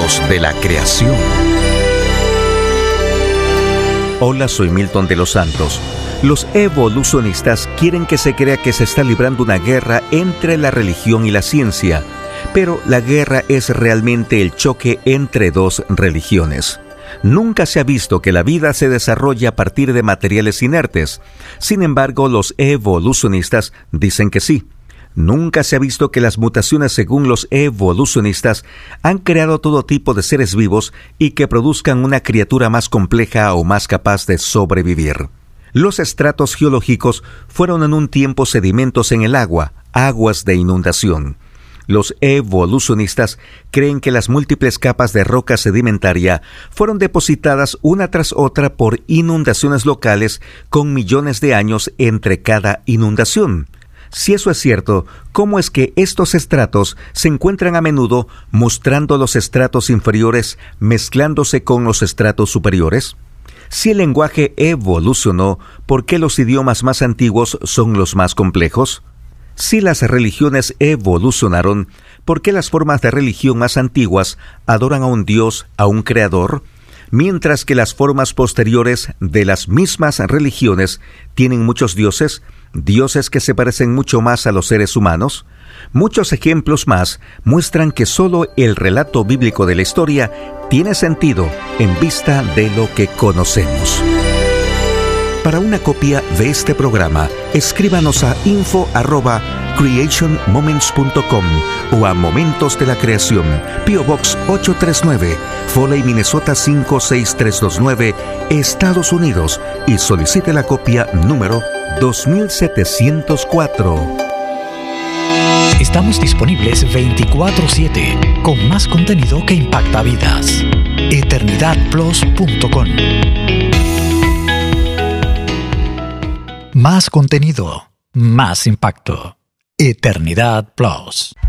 Momentos de la creación. Hola, soy Milton de los Santos. Los evolucionistas quieren que se crea que se está librando una guerra entre la religión y la ciencia, pero la guerra es realmente el choque entre dos religiones. Nunca se ha visto que la vida se desarrolle a partir de materiales inertes. Sin embargo, los evolucionistas dicen que sí. Nunca se ha visto que las mutaciones, según los evolucionistas, han creado todo tipo de seres vivos y que produzcan una criatura más compleja o más capaz de sobrevivir. Los estratos geológicos fueron en un tiempo sedimentos en el agua, aguas de inundación. Los evolucionistas creen que las múltiples capas de roca sedimentaria fueron depositadas una tras otra por inundaciones locales con millones de años entre cada inundación. Si eso es cierto, ¿cómo es que estos estratos se encuentran a menudo mostrando los estratos inferiores mezclándose con los estratos superiores? Si el lenguaje evolucionó, ¿por qué los idiomas más antiguos son los más complejos? Si las religiones evolucionaron, ¿por qué las formas de religión más antiguas adoran a un Dios, a un creador, mientras que las formas posteriores de las mismas religiones tienen muchos dioses, dioses que se parecen mucho más a los seres humanos? Muchos ejemplos más muestran que solo el relato bíblico de la historia tiene sentido en vista de lo que conocemos. Para una copia de este programa, escríbanos a info@creationmoments.com o a Momentos de la Creación, P.O. Box 839, Foley, Minnesota 56329, Estados Unidos, y solicite la copia número 2704. Estamos disponibles 24/7 con más contenido que impacta vidas. eternidadplus.com. Más contenido, más impacto. Eternidad Plus.